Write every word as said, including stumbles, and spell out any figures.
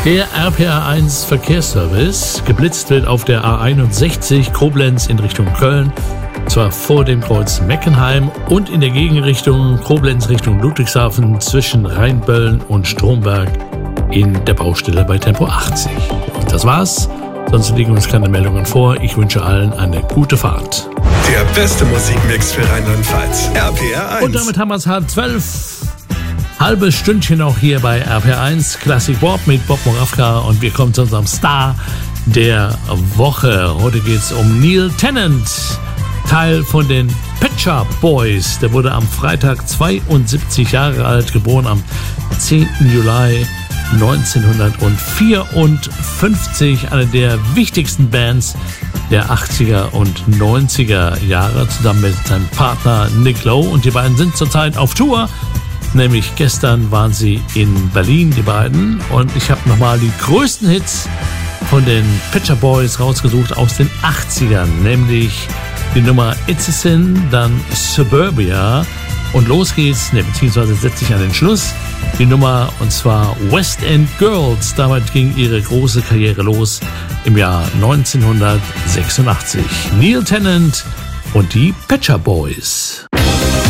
Der R P R eins Verkehrsservice. Geblitzt wird auf der A einundsechzig Koblenz in Richtung Köln, zwar vor dem Kreuz Meckenheim und in der Gegenrichtung Koblenz Richtung Ludwigshafen zwischen Rheinböllen und Stromberg in der Baustelle bei Tempo achtzig. Und das war's. Sonst liegen uns keine Meldungen vor. Ich wünsche allen eine gute Fahrt. Der beste Musikmix für Rheinland-Pfalz. R P R eins. Und damit haben wir es halb zwölf. Halbes Stündchen auch hier bei R P R eins Classic Bob mit Bob Moravka. Und wir kommen zu unserem Star der Woche. Heute geht's um Neil Tennant. Teil von den Pet Shop Boys. Der wurde am Freitag zweiundsiebzig Jahre alt, geboren am zehnten Juli neunzehnhundertvierundfünfzig. Eine der wichtigsten Bands der achtziger und neunziger Jahre, zusammen mit seinem Partner Nick Lowe. Und die beiden sind zurzeit auf Tour. Nämlich gestern waren sie in Berlin, die beiden. Und ich habe nochmal die größten Hits von den Pet Shop Boys rausgesucht aus den achtzigern. Nämlich die Nummer It's a Sin, dann Suburbia. Und los geht's, ne, beziehungsweise setze ich an den Schluss, die Nummer, und zwar West End Girls. Damit ging ihre große Karriere los im Jahr neunzehnhundertsechsundachtzig. Neil Tennant und die Pet Shop Boys.